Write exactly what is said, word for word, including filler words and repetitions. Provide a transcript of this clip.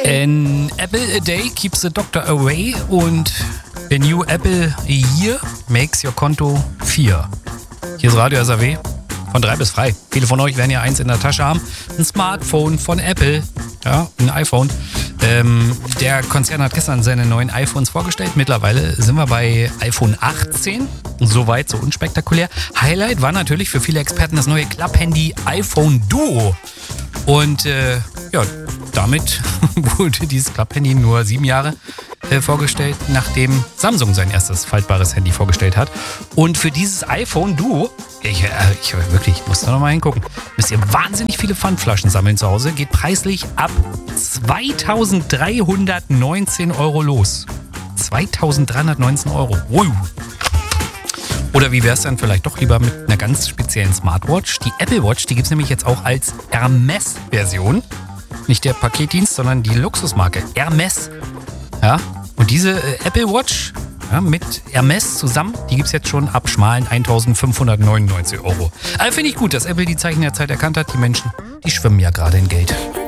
An apple a day keeps the doctor away und a new apple a year makes your Konto vier. Hier ist Radio S A W von drei bis frei. Viele von euch werden ja eins in der Tasche haben. Ein Smartphone von Apple, ja, ein iPhone. Ähm, der Konzern hat gestern seine neuen iPhones vorgestellt. Mittlerweile sind wir bei iPhone achtzehn. Soweit, so unspektakulär. Highlight war natürlich für viele Experten das neue Klapphandy iPhone Duo. Und äh, ja, damit wurde dieses Klapphandy nur sieben Jahre äh, vorgestellt, nachdem Samsung sein erstes faltbares Handy vorgestellt hat. Und für dieses iPhone Duo, ich, äh, ich wirklich, ich muss da nochmal hingucken, müsst ihr wahnsinnig viele Pfandflaschen sammeln zu Hause, geht preislich ab zweitausenddreihundertneunzehn Euro los. zweitausenddreihundertneunzehn Euro. Wow. Oder wie wäre es dann vielleicht doch lieber mit einer ganz speziellen Smartwatch? Die Apple Watch, die gibt es nämlich jetzt auch als Hermes-Version. Nicht der Paketdienst, sondern die Luxusmarke Hermes. Ja, und diese äh, Apple Watch, ja, mit Hermes zusammen, die gibt es jetzt schon ab schmalen eintausendfünfhundertneunundneunzig Euro. Also finde ich gut, dass Apple die Zeichen der Zeit erkannt hat. Die Menschen, die schwimmen ja gerade in Geld.